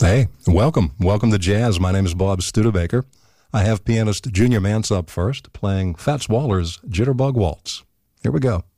Hey, welcome. Welcome to Jazz. My name is Bob Studebaker. I have pianist Junior Mance up first, playing Fats Waller's Jitterbug Waltz. Here we go.